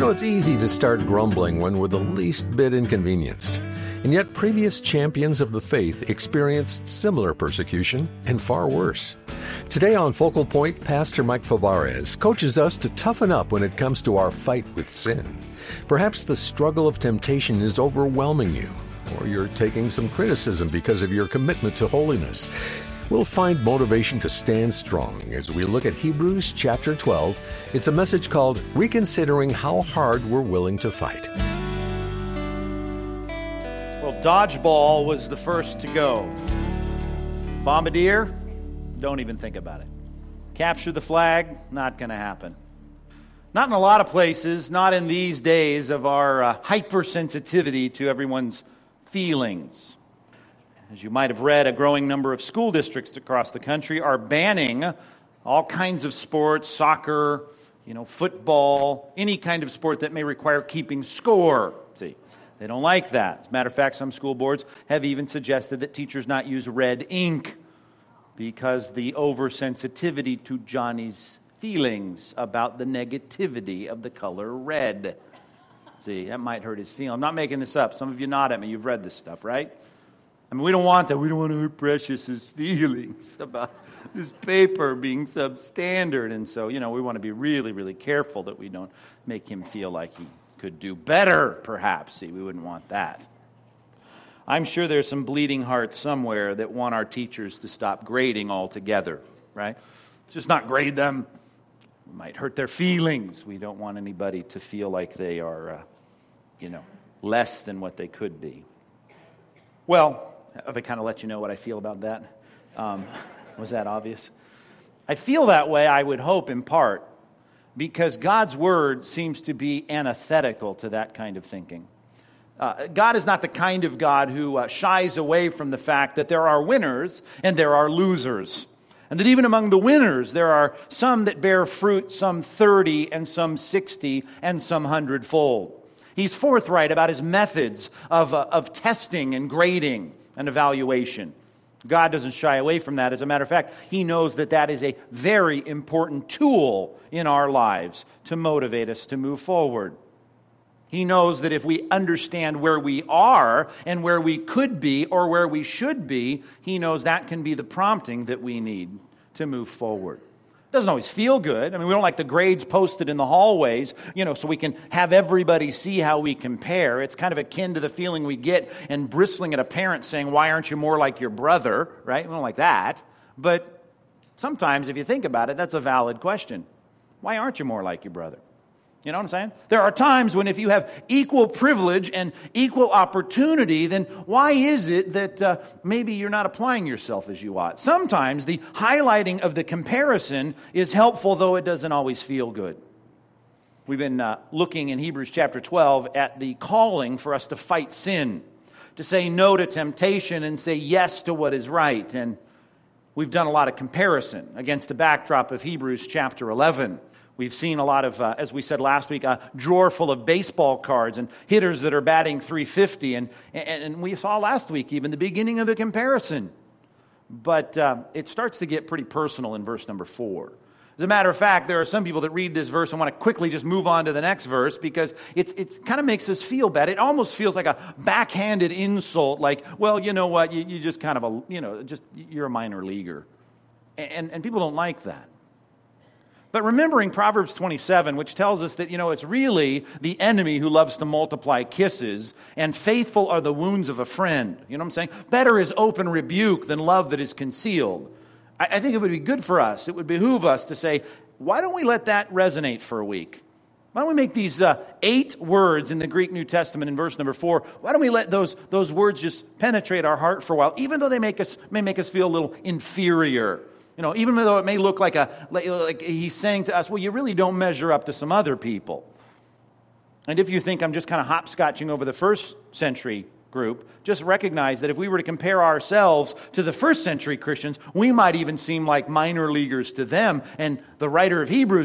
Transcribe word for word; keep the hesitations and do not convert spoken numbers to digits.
know, it's easy to start grumbling when we're the least bit inconvenienced. And yet previous champions of the faith experienced similar persecution and far worse. Today on Focal Point, Pastor Mike Fabarez coaches us to toughen up when it comes to our fight with sin. Perhaps the struggle of temptation is overwhelming you, or you're taking some criticism because of your commitment to holiness. We'll find motivation to stand strong as we look at Hebrews chapter twelve. It's a message called Reconsidering How Hard We're Willing to Fight. Well, dodgeball was the first to go. Bombardier, don't even think about it. Capture the flag, not going to happen. Not in a lot of places, not in these days of our uh, hypersensitivity to everyone's feelings. As you might have read, a growing number of school districts across the country are banning all kinds of sports, soccer, you know, football, any kind of sport that may require keeping score. See, they don't like that. As a matter of fact, some school boards have even suggested that teachers not use red ink because the oversensitivity to Johnny's feelings about the negativity of the color red. See, that might hurt his feelings. I'm not making this up. Some of you nod at me. You've read this stuff, right? I mean, we don't want that. We don't want to hurt Precious's feelings about this paper being substandard. And so, you know, we want to be really, really careful that we don't make him feel like he could do better, perhaps. See, we wouldn't want that. I'm sure there's some bleeding hearts somewhere that want our teachers to stop grading altogether, right? Just not grade them. It might hurt their feelings. We don't want anybody to feel like they are, uh, you know, less than what they could be. Well, have I kind of let you know what I feel about that? Um, was that obvious? I feel that way, I would hope, in part, because God's Word seems to be antithetical to that kind of thinking. Uh, God is not the kind of God who uh, shies away from the fact that there are winners and there are losers. And that even among the winners, there are some that bear fruit, some thirty and some sixty and some hundredfold. He's forthright about his methods of, uh, of testing and grading and evaluation. God doesn't shy away from that. As a matter of fact, he knows that that is a very important tool in our lives to motivate us to move forward. He knows that if we understand where we are and where we could be or where we should be, he knows that can be the prompting that we need to move forward. Doesn't always feel good. I mean, we don't like the grades posted in the hallways, you know, so we can have everybody see how we compare. It's kind of akin to the feeling we get and bristling at a parent saying, why aren't you more like your brother, right? We don't like that. But sometimes, if you think about it, that's a valid question. Why aren't you more like your brother? You know what I'm saying? There are times when if you have equal privilege and equal opportunity, then why is it that uh, maybe you're not applying yourself as you ought? Sometimes the highlighting of the comparison is helpful, though it doesn't always feel good. We've been uh, looking in Hebrews chapter twelve at the calling for us to fight sin, to say no to temptation and say yes to what is right. And we've done a lot of comparison against the backdrop of Hebrews chapter eleven. We've seen a lot of, uh, as we said last week, a drawer full of baseball cards and hitters that are batting three fifty. And, and, and we saw last week even the beginning of the comparison. But uh, it starts to get pretty personal in verse number four. As a matter of fact, there are some people that read this verse and want to quickly just move on to the next verse because it's it kind of makes us feel bad. It almost feels like a backhanded insult, like, well, you know what, you, you just kind of, a, you know, just you're a minor leaguer. And, and people don't like that. But remembering Proverbs twenty-seven, which tells us that, you know, it's really the enemy who loves to multiply kisses, and faithful are the wounds of a friend. You know what I'm saying? Better is open rebuke than love that is concealed. I, I think it would be good for us. It would behoove us to say, why don't we let that resonate for a week? Why don't we make these uh, eight words in the Greek New Testament in verse number four, why don't we let those, those words just penetrate our heart for a while, even though they make us may make us feel a little inferior. You know, even though it may look like a like, like he's saying to us, well, you really don't measure up to some other people. And if you think I'm just kind of hopscotching over the first century group, just recognize that if we were to compare ourselves to the first century Christians, we might even seem like minor leaguers to them. And the writer of Hebrews